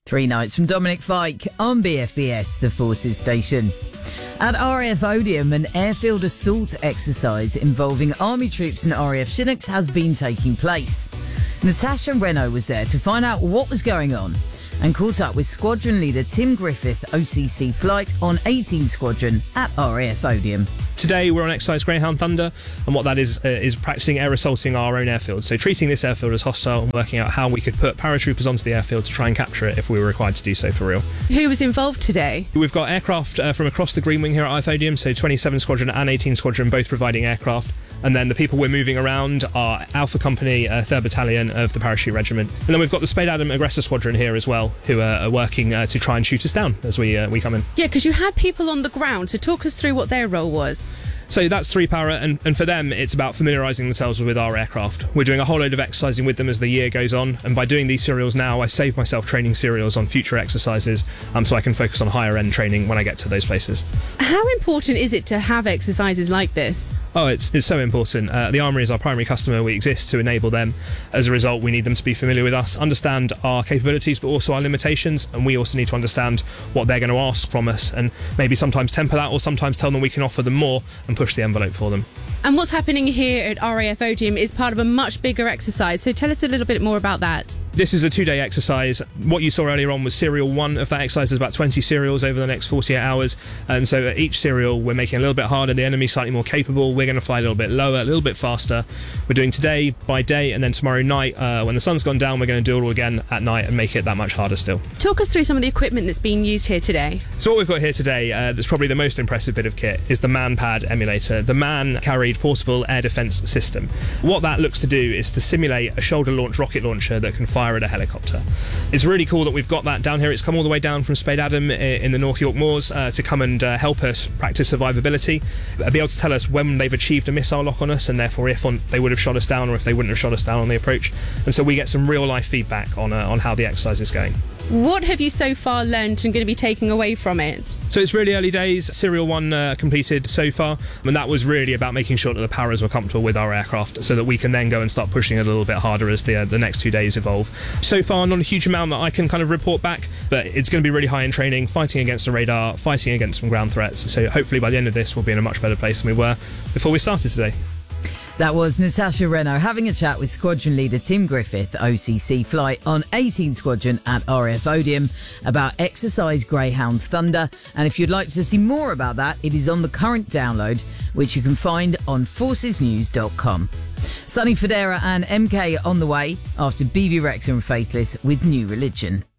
Three Nights from Dominic Fike on BFBS, the Forces station. At RAF Odium, an airfield assault exercise involving Army troops and RAF Chinooks has been taking place. Natasha Renault was there to find out what was going on and caught up with Squadron Leader Tim Griffith, OCC Flight on 18 Squadron at RAF Odium. Today we're on exercise Greyhound Thunder, and what that is practicing air assaulting our own airfield. So treating this airfield as hostile and working out how we could put paratroopers onto the airfield to try and capture it if we were required to do so for real. Who was involved today? We've got aircraft from across the Green Wing here at RAF Odium, so 27 Squadron and 18 Squadron both providing aircraft. And then the people we're moving around are Alpha Company, 3rd Battalion of the Parachute Regiment. And then we've got the Spade Adam Aggressor Squadron here as well, who are working to try and shoot us down as we come in. Yeah, because you had people on the ground, so talk us through what their role was. So that's 3 Para, and for them it's about familiarising themselves with our aircraft. We're doing a whole load of exercising with them as the year goes on, and by doing these serials now I save myself training serials on future exercises, so I can focus on higher end training when I get to those places. How important is it to have exercises like this? Oh, it's so important. The Armoury is our primary customer. We exist to enable them. As a result, we need them to be familiar with us, understand our capabilities, but also our limitations. And we also need to understand what they're going to ask from us, and maybe sometimes temper that, or sometimes tell them we can offer them more and push the envelope for them. And what's happening here at RAF Odium is part of a much bigger exercise. So tell us a little bit more about that. This is a 2-day exercise. What you saw earlier on was serial 1 of that exercise. There's about 20 serials over the next 48 hours. And so at each serial, we're making it a little bit harder. The enemy's slightly more capable. We're going to fly a little bit lower, a little bit faster. We're doing today by day, and then tomorrow night, when the sun's gone down, we're going to do it all again at night and make it that much harder still. Talk us through some of the equipment that's being used here today. So what we've got here today, that's probably the most impressive bit of kit, is the MANPAD emulator. The MAN carried portable air defence system. What that looks to do is to simulate a shoulder-launched rocket launcher that can fire at a helicopter. It's really cool that we've got that down here. It's come all the way down from Spade Adam in the North York Moors to come and help us practice survivability, be able to tell us when they've achieved a missile lock on us, and therefore if they would have shot us down or if they wouldn't have shot us down on the approach. And so we get some real-life feedback on how the exercise is going. What have you so far learnt and going to be taking away from it? So it's really early days. Serial 1 completed so far, and that was really about making sure that the paras were comfortable with our aircraft so that we can then go and start pushing a little bit harder as the next 2 days evolve. So far, not a huge amount that I can kind of report back, but it's going to be really high in training, fighting against a radar, fighting against some ground threats. So hopefully by the end of this, we'll be in a much better place than we were before we started today. That was Natasha Renault having a chat with Squadron Leader Tim Griffith, OCC Flight on 18 Squadron at RAF Odium, about exercise Greyhound Thunder. And if you'd like to see more about that, it is on the current download, which you can find on forcesnews.com. Sonny Fodera and MK on the way after BB Rex and Faithless with New Religion.